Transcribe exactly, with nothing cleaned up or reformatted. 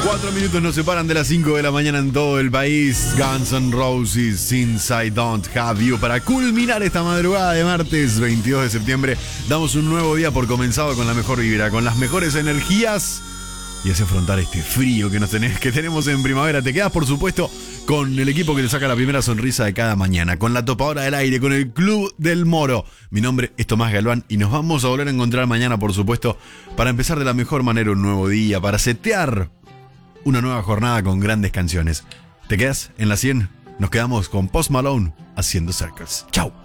Cuatro minutos nos separan de las cinco de la mañana en todo el país. Guns N' Roses, Since I Don't Have You. Para culminar esta madrugada de martes veintidós de septiembre, damos un nuevo día por comenzado con la mejor vibra, con las mejores energías y así afrontar este frío que, nos tenés, que tenemos en primavera. Te quedás, por supuesto, con el equipo que te saca la primera sonrisa de cada mañana, con la topadora del aire, con el Club del Moro. Mi nombre es Tomás Galván y nos vamos a volver a encontrar mañana, por supuesto, para empezar de la mejor manera un nuevo día, para setear una nueva jornada con grandes canciones. ¿Te quedas en la cien? Nos quedamos con Post Malone haciendo Circles. Chau.